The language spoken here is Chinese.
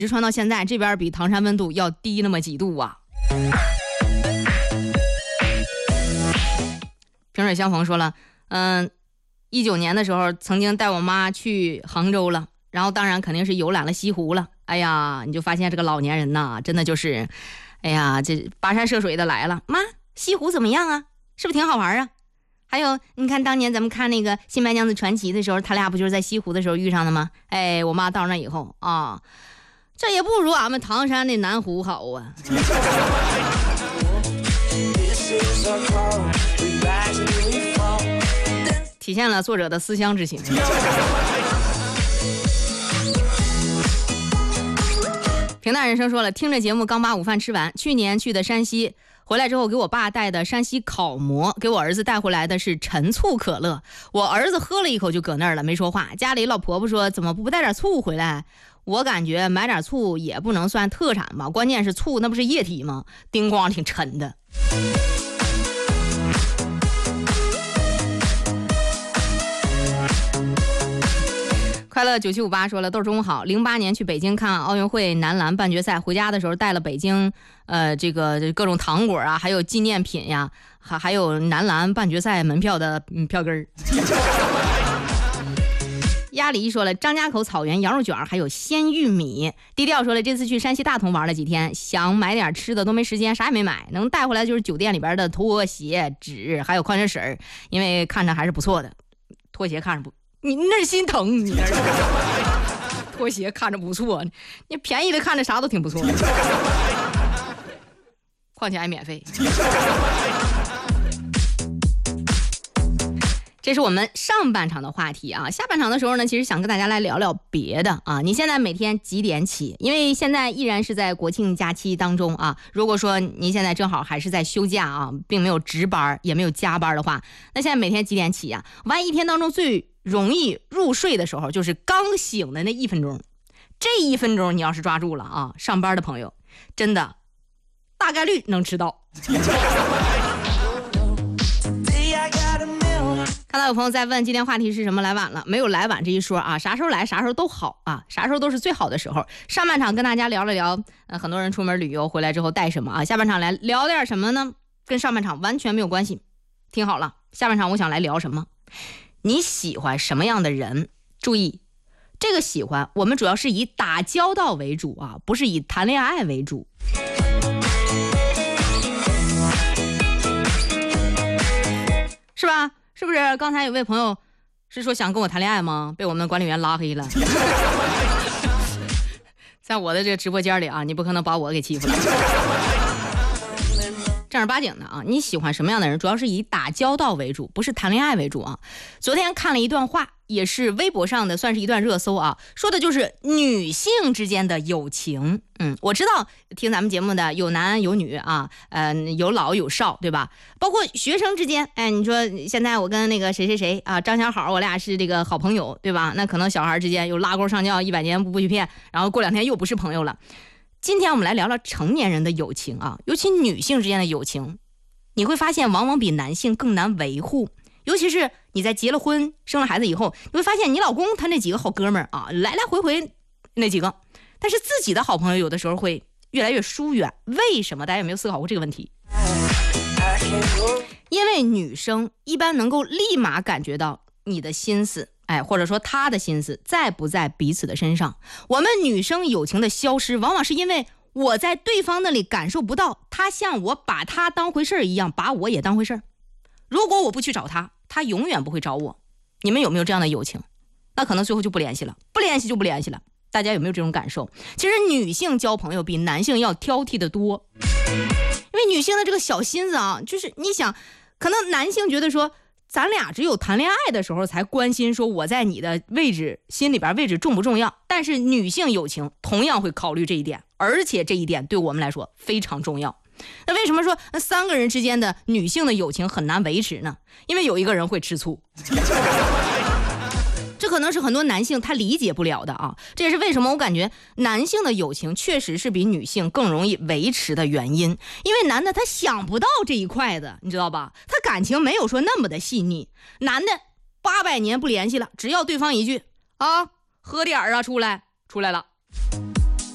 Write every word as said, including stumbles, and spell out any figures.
直传到现在，这边比唐山温度要低那么几度啊。萍水相逢说了，嗯、呃，一九年的时候曾经带我妈去杭州了，然后当然肯定是游览了西湖了。哎呀，你就发现这个老年人呐，真的就是，哎呀，这跋山涉水的来了。妈，西湖怎么样啊？是不是挺好玩啊？还有，你看当年咱们看那个《新白娘子传奇》的时候，他俩不就是在西湖的时候遇上的吗？哎，我妈到那以后啊，这也不如俺们唐山的南湖好啊。体现了作者的思乡之情。平淡人生说了，听着节目刚把午饭吃完，去年去的山西，回来之后给我爸带的山西烤馍，给我儿子带回来的是陈醋可乐，我儿子喝了一口就搁那儿了，没说话。家里老婆婆说怎么不带点醋回来？我感觉买点醋也不能算特产吧，关键是醋那不是液体吗？叮咣挺沉的。快乐九七五八说了，豆中好，零八年去北京看奥运会男篮半决赛，回家的时候带了北京呃这个各种糖果啊，还有纪念品呀，还还有男篮半决赛门票的、嗯、票根儿。鸭梨说了，张家口草原羊肉卷还有鲜玉米。低调说了，这次去山西大同玩了几天，想买点吃的都没时间，啥也没买，能带回来就是酒店里边的拖鞋、纸还有矿泉水，因为看着还是不错的。拖鞋看着不，你那心疼，你那拖鞋看着不错，你便宜的看着啥都挺不错的，况且还免费。这是我们上半场的话题啊，下半场的时候呢，其实想跟大家来聊聊别的啊。你现在每天几点起？因为现在依然是在国庆假期当中啊。如果说您现在正好还是在休假啊，并没有值班也没有加班的话，那现在每天几点起啊？完一天当中最容易入睡的时候，就是刚醒的那一分钟。这一分钟你要是抓住了啊，上班的朋友真的大概率能迟到。看到有朋友在问今天话题是什么，来晚了，没有来晚这一说啊，啥时候来啥时候都好啊，啥时候都是最好的时候。上半场跟大家聊了聊，呃，很多人出门旅游回来之后带什么啊，下半场来聊点什么呢？跟上半场完全没有关系。听好了，下半场我想来聊什么？你喜欢什么样的人？注意，这个喜欢我们主要是以打交道为主啊，不是以谈恋爱为主。是吧？是不是刚才有位朋友是说想跟我谈恋爱吗？被我们管理员拉黑了。在我的这个直播间里啊，你不可能把我给欺负了。正儿八经的啊，你喜欢什么样的人，主要是以打交道为主，不是谈恋爱为主啊。昨天看了一段话，也是微博上的，算是一段热搜啊，说的就是女性之间的友情。嗯，我知道听咱们节目的有男有女啊，呃，有老有少，对吧？包括学生之间，哎，你说现在我跟那个谁谁谁啊，张小好，我俩是这个好朋友，对吧？那可能小孩之间有拉钩上吊，一百年不不许骗，然后过两天又不是朋友了。今天我们来聊聊成年人的友情啊，尤其女性之间的友情，你会发现往往比男性更难维护。尤其是你在结了婚生了孩子以后，你会发现你老公他那几个好哥们儿啊，来来回回那几个，但是自己的好朋友有的时候会越来越疏远。为什么？大家有没有思考过这个问题？因为女生一般能够立马感觉到你的心思，哎，或者说他的心思在不在彼此的身上。我们女生友情的消失，往往是因为我在对方那里感受不到他像我把他当回事一样把我也当回事。如果我不去找他，他永远不会找我。你们有没有这样的友情？那可能最后就不联系了，不联系就不联系了。大家有没有这种感受？其实女性交朋友比男性要挑剔的多，因为女性的这个小心思啊，就是你想，可能男性觉得说咱俩只有谈恋爱的时候才关心说我在你的位置心里边位置重不重要，但是女性友情同样会考虑这一点，而且这一点对我们来说非常重要。那为什么说那三个人之间的女性的友情很难维持呢？因为有一个人会吃醋。这可能是很多男性他理解不了的啊，这也是为什么我感觉男性的友情确实是比女性更容易维持的原因。因为男的他想不到这一块的，你知道吧？他感情没有说那么的细腻。男的八百年不联系了，只要对方一句啊，喝点啊，出来出来了。